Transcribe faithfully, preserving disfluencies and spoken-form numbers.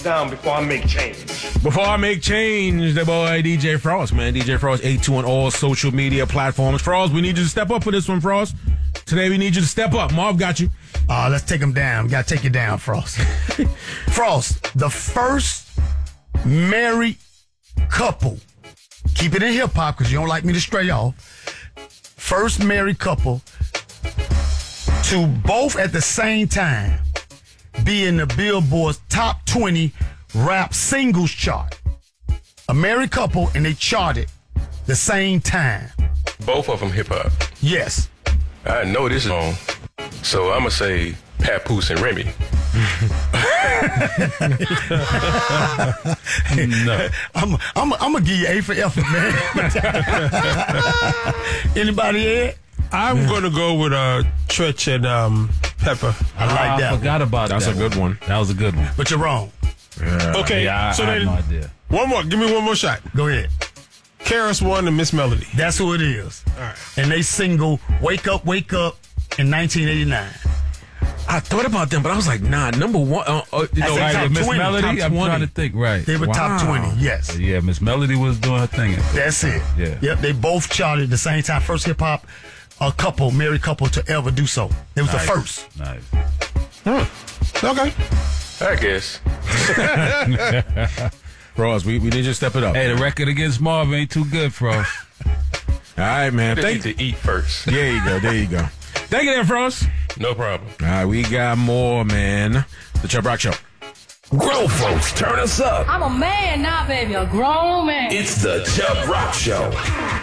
down before I make change. Before I make change, the boy D J Frost, man. D J Frost eight two on all social media platforms. Frost, we need you to step up for this one, Frost. Today we need you to step up. Marv got you. Uh, let's take him down. Got to take you down, Frost. Frost, the first married couple, keep it in hip-hop because you don't like me to stray off, first married couple to both at the same time be in the Billboard's top twenty rap singles chart. A married couple and they charted the same time. Both of them hip-hop. Yes. I know this is wrong, so I'm going to say Papoose and Remy. No. I'm I'm I'm going to give you A for effort, man. Anybody here? I'm going to go with uh, Tretch and um, Pepper. I like I that. forgot about That's that. a good one. That was a good one. But you're wrong. Okay, Yeah, I, so I then have no idea. one more. Give me one more shot. Go ahead. Karis One and Miss Melody. That's who it is. All right. And they single Wake Up, Wake Up in nineteen eighty-nine. I thought about them, but I was like, nah, number one. Uh, uh, you know, That's Right, top with Miss twenty, Melody, top I'm twenty. trying to think. Right. They were top Wow. twenty, yes. Yeah, Miss Melody was doing her thing. That's it. Yeah. Yep, they both charted at the same time. First hip hop, a couple, married couple to ever do so. It was Nice. the first. Nice. Okay. I guess. Frost, we, we need you to step it up. Hey, the record against Marv ain't too good, Frost. All right, man. Just Thank need to eat first. There you go. There you go. Thank you, there, Frost. No problem. All right, we got more, man. The Chubb Rock Show. Grown folks, turn us up. I'm a man now, baby, a grown man. It's the Chubb Rock Show.